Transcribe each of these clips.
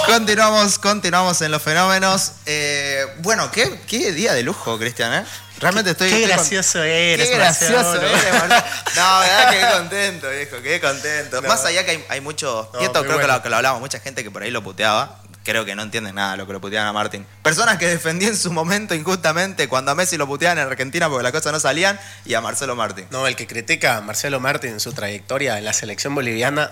Continuamos en los fenómenos. Bueno, qué día de lujo, Cristian, ¿eh? Realmente Qué gracioso eres. Qué gracioso eres, boludo. No, verdad que qué contento, viejo, qué contento. No. Más allá que hay mucho, y esto creo que lo hablamos, mucha gente que por ahí lo puteaba. Creo que no entienden nada de lo que lo puteaban a Martín. Personas que defendí en su momento injustamente cuando a Messi lo puteaban en Argentina porque las cosas no salían, y a Marcelo Martín. No, el que critica a Marcelo Martín en su trayectoria en la selección boliviana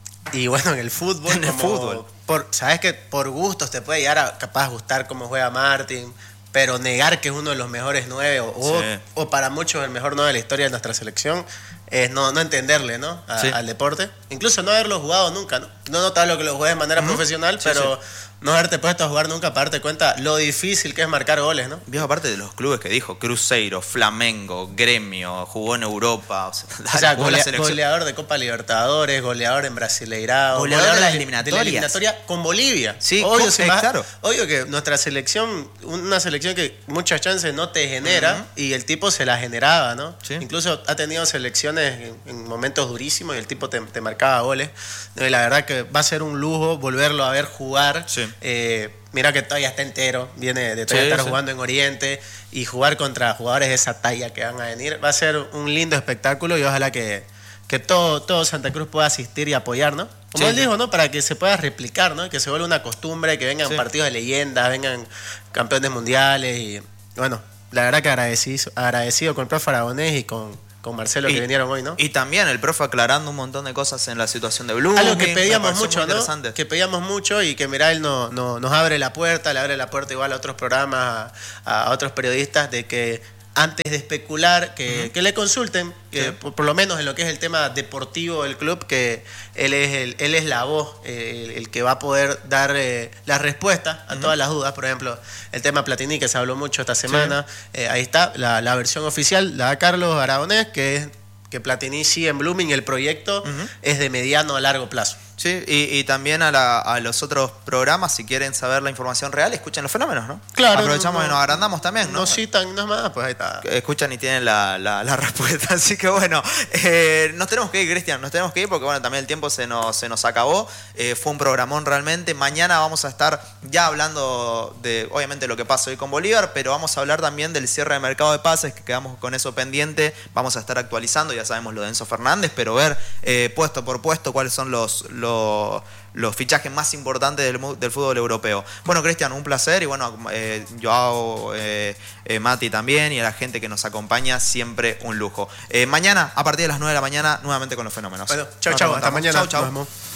y bueno, en el fútbol. En el fútbol. Sabes que por gustos te puede llegar a capaz gustar cómo juega Martín, pero negar que es uno de los mejores 9 o para muchos el mejor 9 de la historia de nuestra selección es no entenderle, ¿no? Al deporte. Incluso no haberlo jugado nunca, ¿no? No notar lo que lo juegues de manera profesional, pero no haberte puesto a jugar nunca para darte cuenta lo difícil que es marcar goles, ¿no? Viejo, aparte de los clubes que dijo, Cruzeiro, Flamengo, Gremio, jugó en Europa. O sea, goleador de Copa Libertadores, goleador en Brasileirao, goleador de las eliminatorias. De la eliminatoria con Bolivia. Sí, obvio, claro. Obvio que nuestra selección, una selección que muchas chances no te genera, y el tipo se la generaba, ¿no? Sí. Incluso ha tenido selecciones en momentos durísimos y el tipo te marcaba goles. Y la verdad que va a ser un lujo volverlo a ver jugar. Sí. Mira que todavía está entero, viene de todavía estar jugando en Oriente, y jugar contra jugadores de esa talla que van a venir va a ser un lindo espectáculo, y ojalá que todo Santa Cruz pueda asistir y apoyar, ¿no? Como él dijo, ¿no? Para que se pueda replicar, ¿no? Que se vuelva una costumbre, que vengan partidos de leyendas, vengan campeones mundiales, y bueno, la verdad que agradecido con el profe Aragonés y con Marcelo que vinieron hoy, ¿no? Y también el profe aclarando un montón de cosas en la situación de Blue. Algo que pedíamos mucho, ¿no? Que pedíamos mucho, y que mira, él nos abre la puerta, le abre la puerta igual a otros programas, a otros periodistas, de que antes de especular, que le consulten, que por lo menos en lo que es el tema deportivo del club, que él es la voz, el que va a poder dar las respuestas a todas las dudas. Por ejemplo, el tema Platini, que se habló mucho esta semana, ahí está, la versión oficial, la da Carlos Aragonés, que es que Platini sigue en Blooming, el proyecto es de mediano a largo plazo. Sí, y también a los otros programas, si quieren saber la información real, escuchen los fenómenos, ¿no? Claro. Aprovechamos y nos agrandamos también, ¿no? Nos citan nada más, pues ahí está. Escuchan y tienen la respuesta. Así que bueno, nos tenemos que ir, Cristian, porque bueno, también el tiempo se nos acabó. Fue un programón realmente. Mañana vamos a estar ya hablando de, obviamente, lo que pasa hoy con Bolívar, pero vamos a hablar también del cierre de mercado de pases, que quedamos con eso pendiente. Vamos a estar actualizando, ya sabemos lo de Enzo Fernández, pero ver puesto por puesto cuáles son los fichajes más importantes del fútbol europeo. Bueno, Cristian, un placer, y bueno, Joao, Mati también, y a la gente que nos acompaña, siempre un lujo. Mañana, a partir de las 9 de la mañana, nuevamente con los fenómenos. Bueno, chau, hasta mañana. Chau.